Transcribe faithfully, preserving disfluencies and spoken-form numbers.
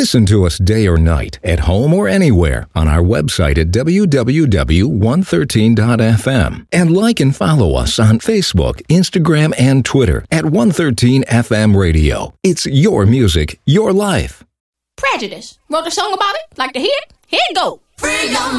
Listen to us day or night, at home or anywhere, on our website at w w w dot one thirteen dot f m. And like and follow us on Facebook, Instagram, and Twitter at one thirteen F M Radio. It's your music, your life. Prejudice. Wrote a song about it? Like to hear it? Here it go. Free your